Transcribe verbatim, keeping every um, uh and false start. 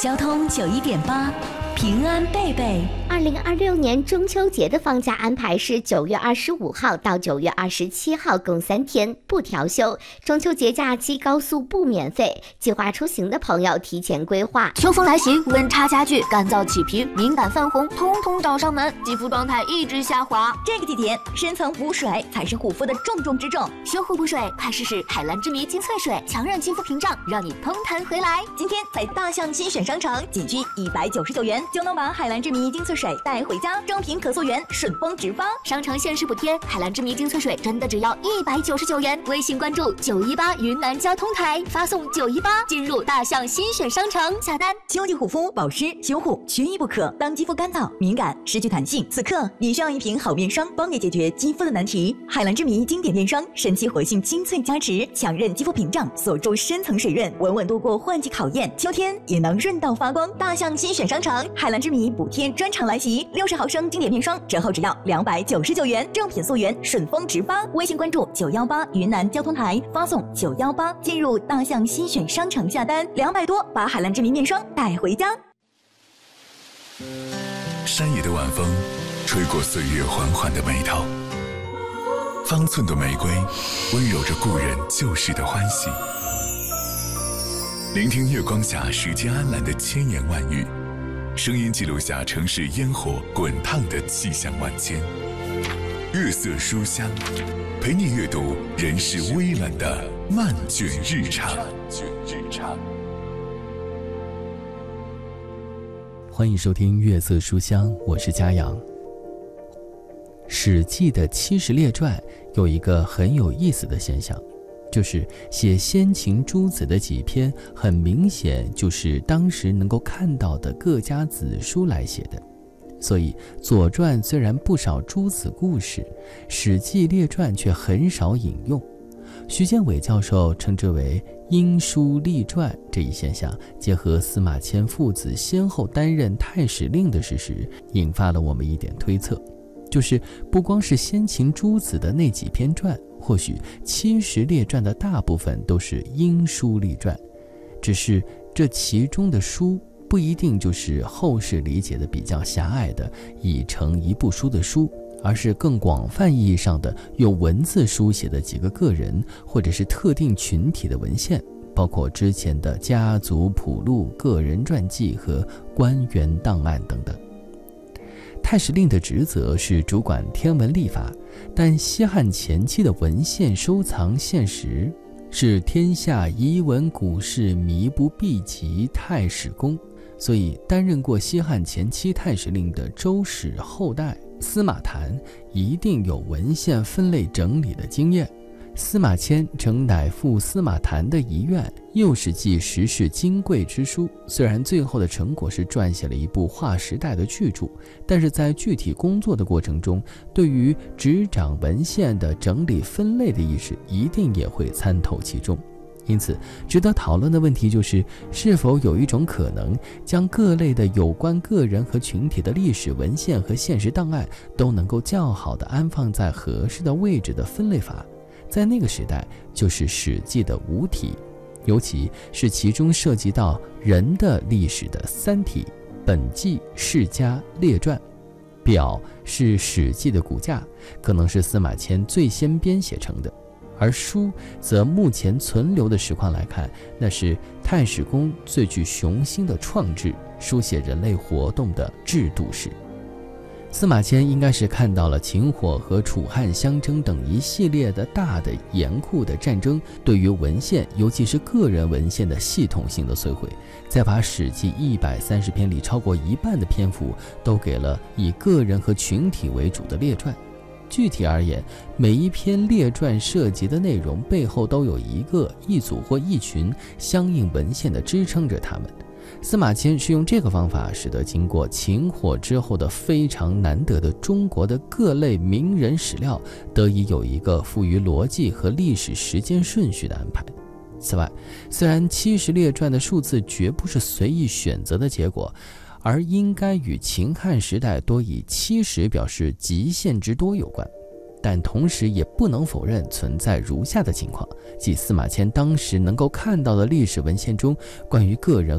交通九一点八，平安贝贝。 二零二六年中秋节的放假安排是九月二十五号到九月二十七号，共三天，不调休。中秋节假期高速不免费，计划出行的朋友提前规划。 秋风来袭，温差加剧，干燥起皮、敏感泛红，通通找上门，肌肤状态一直下滑。 这个季节，深层补水才是护肤的重中之重。 修护补水，快试试海蓝之谜精粹水，强韧肌肤屏障，让你嘭弹回来。 今天在大象新选商城，仅需一百九十九元就能把海蓝之谜精粹水带回家，正品可溯源，顺丰直发。 商城限时补贴，海蓝之谜精粹水真的只要一百九十九元。微信关注九一八云南交通台，发送九一八进入大象新选商城下单。 秋季护肤保湿修护缺一不可，当肌肤干燥敏感失去弹性，此刻你需要一瓶好面霜，帮你解决肌肤的难题。海蓝之谜经典面霜，神奇活性精粹加持，强韧肌肤屏障，锁住深层水润，稳稳度过换季考验，秋天也能润到发光。大象新选商城，海蓝之谜补贴专场来袭，六十毫升经典面霜折后只要两百九十九元，正品溯源，顺丰直发。微信关注九一八云南交通台，发送九一八进入大象新选商城下单，两百多把海蓝之谜面霜带回家。 山野的晚风吹过岁月缓缓的眉头，方寸的玫瑰温柔着故人旧时的欢喜。聆听月光下时间安澜的千言万语，声音记录下城市烟火滚烫的气象万千。月色书香，陪你阅读人世微澜的漫卷日常。 欢迎收听月色书香，我是嘉阳。史记的七十列传有一个很有意思的现象，就是写先秦诸子的几篇很明显就是当时能够看到的各家子书来写的。所以左传虽然不少诸子故事，史记列传却很少引用。徐建伟教授称之为因书立传，这一现象结合司马迁父子先后担任太史令的事实，引发了我们一点推测，就是不光是先秦诸子的那几篇传，或许七十列传的大部分都是因书立传，只是这其中的书不一定就是后世理解的比较狭隘的已成一部书的书，而是更广泛意义上的用文字书写的几个个人或者是特定群体的文献，包括之前的家族谱录、个人传记和官员档案等等。太史令的职责是主管天文历法，但西汉前期的文献收藏现实是天下遗文古事靡不毕及太史公，所以担任过西汉前期太史令的周史后代司马谈一定有文献分类整理的经验。司马迁诚乃父司马谈的遗愿，又是记时事金贵之书。虽然最后的成果是撰写了一部划时代的巨著，但是在具体工作的过程中，对于执掌文献的整理分类的意识一定也会参透其中。因此值得讨论的问题就是，是否有一种可能将各类的有关个人和群体的历史文献和现实档案都能够较好地安放在合适的位置的分类法，在那个时代就是史记的五体，尤其是其中涉及到人的历史的三体：本纪、世家、列传。表是史记的骨架，可能是司马迁最先编写成的，而书则目前存留的实况来看，那是太史公最具雄心的创制，书写人类活动的制度史。司马迁应该是看到了秦火和楚汉相争等一系列的大的严酷的战争对于文献，尤其是个人文献的系统性的摧毁，再把史记一百三十篇里超过一半的篇幅都给了以个人和群体为主的列传。具体而言，每一篇列传涉及的内容背后都有一个、一组或一群相应文献的支撑着他们。司马迁是用这个方法，使得经过秦火之后的非常难得的中国的各类名人史料得以有一个富于逻辑和历史时间顺序的安排。此外，虽然七十列传的数字绝不是随意选择的结果，而应该与秦汉时代多以七十表示极限之多有关，但同时也不能否认存在如下的情况，即司马迁当时能够看到的历史文献中关于个人